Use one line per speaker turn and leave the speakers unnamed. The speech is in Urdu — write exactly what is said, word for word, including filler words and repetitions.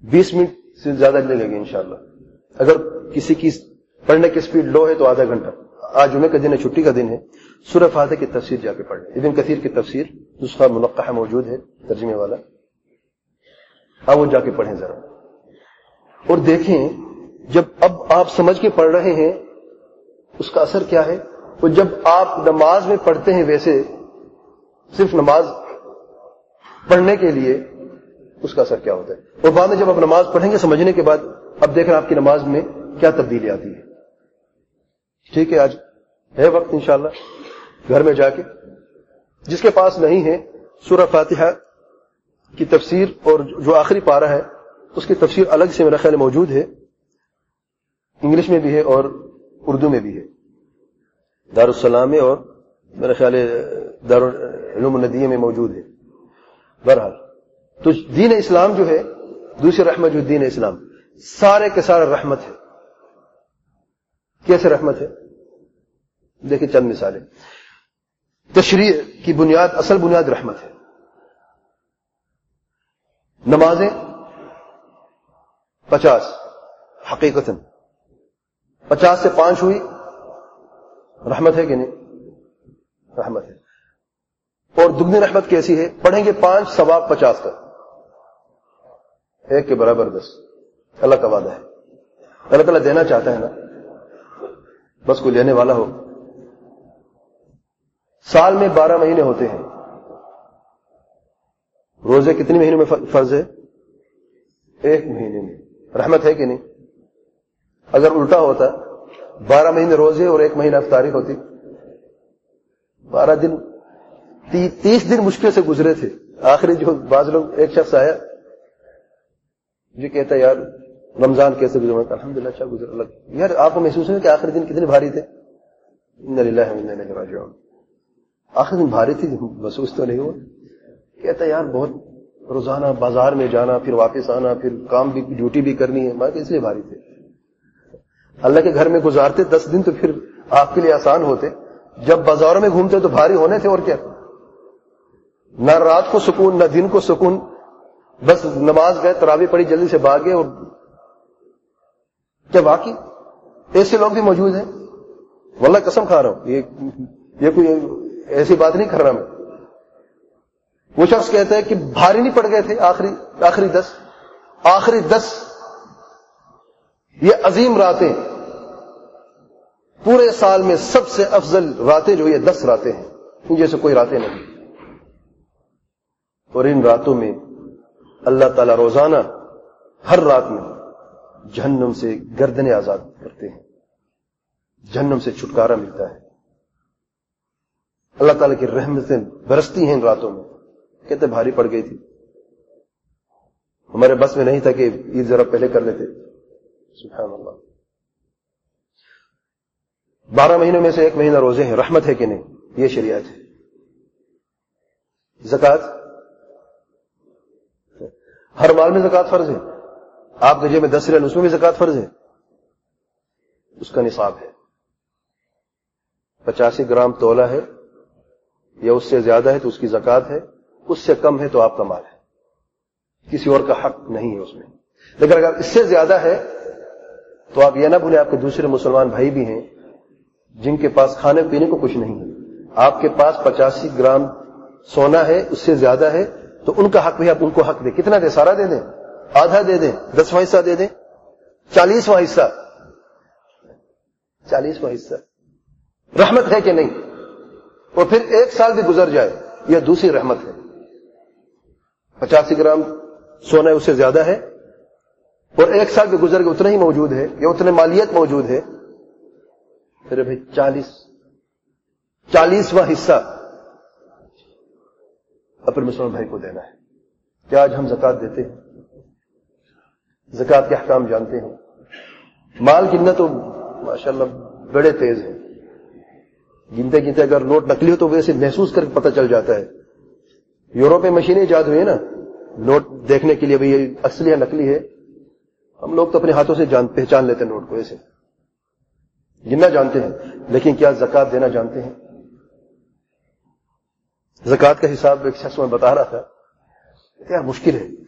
بیس منٹ سے زیادہ نہیں لگے گی انشاءاللہ. اگر کسی کی پڑھنے کی سپیڈ لو ہے تو آدھا گھنٹہ. آج جمعے کا دن ہے, چھٹی کا دن ہے. سورہ فاتحہ کی تفسیر جا کے پڑھ لیں. ابن کثیر کی تفسیر نسخہ منقحہ موجود ہے ترجمے والا, آپ وہ جا کے پڑھیں ذرا. اور دیکھیں جب اب آپ سمجھ کے پڑھ رہے ہیں اس کا اثر کیا ہے. تو جب آپ نماز میں پڑھتے ہیں ویسے صرف نماز پڑھنے کے لیے, اس کا اثر کیا ہوتا ہے. اور بعد میں جب آپ نماز پڑھیں گے سمجھنے کے بعد, اب دیکھ رہے ہیں آپ کی نماز میں کیا تبدیلی آتی ہے. ٹھیک ہے, آج ہے وقت انشاءاللہ گھر میں جا کے, جس کے پاس نہیں ہے سورہ فاتحہ کی تفسیر اور جو آخری پارہ ہے اس کی تفسیر الگ سے میرا خیال موجود ہے, انگلش میں بھی ہے اور اردو میں بھی ہے, دارالسلام میں اور میرا خیال دارالعلوم الندیہ میں موجود ہے. بہرحال تو دین اسلام جو ہے, دوسری رحمت جو دین اسلام, سارے کے سارے رحمت ہے. کیسے رحمت ہے دیکھیں چند مثالیں. تشریع کی بنیاد, اصل بنیاد رحمت ہے. نمازیں پچاس, حقیقتاً پچاس سے پانچ ہوئی, رحمت ہے کہ نہیں؟ رحمت ہے. اور دگنی رحمت کیسی ہے؟ پڑھیں گے پانچ ثواب پچاس کا, ایک کے برابر دس. اللہ کا وعدہ ہے, اللہ تعالیٰ دینا چاہتا ہے نا, بس کوئی لینے والا ہو. سال میں بارہ مہینے ہوتے ہیں, روزے کتنے مہینے میں فرض ہے؟ ایک مہینے میں. رحمت ہے کہ نہیں؟ اگر الٹا ہوتا بارہ مہینے روزے اور ایک مہینہ افطاری ہوتی, بارہ دن تی, تیس دن مشکل سے گزرے تھے. آخری جو بعض لوگ, ایک شخص آیا جو کہتا ہے یار رمضان کیسے گزرا؟ الحمدللہ اچھا گزرا. اللہ یار آپ کو محسوس ہے کہ آخری دن کتنے بھاری تھے؟ انا للہ و انا الیہ راجعون. آخری دن بھاری تھی, محسوس تو نہیں ہوا. کہتا ہے یار بہت روزانہ بازار میں جانا, پھر واپس آنا, پھر کام بھی, ڈیوٹی بھی کرنی ہے, میں کہ اس لیے بھاری تھے. اللہ کے گھر میں گزارتے دس دن تو پھر آپ کے لیے آسان ہوتے. جب بازاروں میں گھومتے تو بھاری ہونے تھے. اور کیا, نہ رات کو سکون نہ دن کو سکون, بس نماز گئے, تراویح پڑھی, جلدی سے بھاگے. اور کیا واقعی ایسے لوگ بھی موجود ہیں؟ واللہ قسم کھا رہا ہوں, یہ یہ کوئی ایسی بات نہیں کر رہا میں. وہ شخص کہتا ہے کہ بھاری نہیں پڑ گئے تھے آخری آخری دس آخری دس یہ عظیم راتیں, پورے سال میں سب سے افضل راتیں جو یہ دس راتیں ہیں, ان جیسے کوئی راتیں نہیں. اور ان راتوں میں اللہ تعالی روزانہ ہر رات میں جہنم سے گردنیں آزاد کرتے ہیں, جہنم سے چھٹکارا ملتا ہے. اللہ تعالیٰ کی رحمتیں برستی ہیں ان راتوں میں. کہتے بھاری پڑ گئی تھی, ہمارے بس میں نہیں تھا کہ عید ذرا پہلے کر لیتے. سبحان اللہ. بارہ مہینوں میں سے ایک مہینہ روزے ہیں, رحمت ہے کہ نہیں؟ یہ شریعت ہے. زکات, ہر مال میں زکات فرض ہے. آپ کے جیب میں دس ریال, اس میں بھی زکات فرض ہے. اس کا نصاب ہے پچاسی گرام تولا ہے, یا اس سے زیادہ ہے تو اس کی زکات ہے, اس سے کم ہے تو آپ کا مال ہے, کسی اور کا حق نہیں ہے اس میں. لیکن اگر اس سے زیادہ ہے تو آپ یہ نہ بھولیں آپ کے دوسرے مسلمان بھائی بھی ہیں جن کے پاس کھانے پینے کو کچھ نہیں ہے. آپ کے پاس پچاسی گرام سونا ہے, اس سے زیادہ ہے, تو ان کا حق بھی آپ ان کو حق دیں. کتنا دیں؟ سارا دے دیں, آدھا دے دیں, دسواں حصہ دے دیں, چالیسواں حصہ, چالیسواں حصہ. رحمت ہے کہ نہیں؟ اور پھر ایک سال بھی گزر جائے, یہ دوسری رحمت ہے. پچاسی گرام سونا ہے, اس سے زیادہ ہے, اور ایک سال بھی گزر کے اتنا ہی موجود ہے, یا اتنے مالیت موجود ہے, پھر بھائی چالیس چالیسواں حصہ اپنے مسلمان بھائی کو دینا ہے. کیا آج ہم زکات دیتے ہیں؟ زکات کے احکام جانتے ہیں؟ مال گننا تو ماشاءاللہ بڑے تیز ہیں, گنتے گنتے اگر نوٹ نکلی ہو تو ویسے محسوس کر کے پتہ چل جاتا ہے. یورپ میں مشینیں ایجاد ہوئی ہیں نا نوٹ دیکھنے کے لیے, بھئی یہ اصلی ہے نکلی ہے. ہم لوگ تو اپنے ہاتھوں سے جان پہچان لیتے ہیں نوٹ کو, ایسے گننا جانتے ہیں, لیکن کیا زکات دینا جانتے ہیں؟ زکات کا حساب ایک شخص میں بتا رہا تھا, یار مشکل ہے.